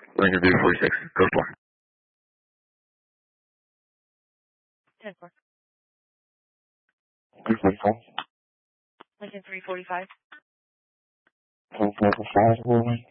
Lincoln V46, go for. 10-4. Good for Lincoln 345. 10-4 for 5, rolling.